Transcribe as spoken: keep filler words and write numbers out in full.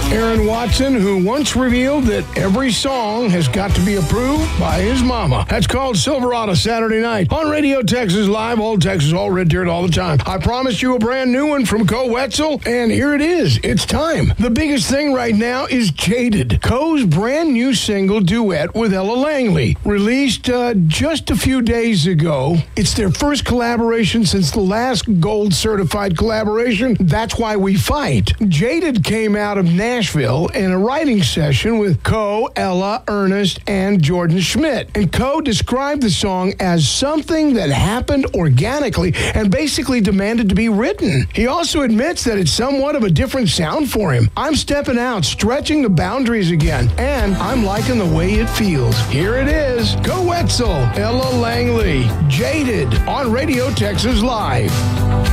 Aaron Watson, who once revealed that every song has got to be approved by his mama. That's called Silverado Saturday Night on Radio Texas Live. Old Texas, all red dirt all the time. I promised you a brand new one from Co Wetzel, and here it is. It's time. The biggest thing right now is Jaded, Co's brand new single duet with Ella Langley, released uh, just a few days ago. It's their first collaboration since the last gold certified collaboration, That's Why We Fight. Jaded came out of Nashville in a writing session with Co, Ella, Ernest, and Jordan Schmidt. And Co described the song as something that happened organically and basically demanded to be written. He also admits that it's somewhat of a different sound for him. I'm stepping out, stretching the boundaries again, and I'm liking the way it feels. Here it is, Co Wetzel, Ella Langley, Jaded on Radio Texas Live.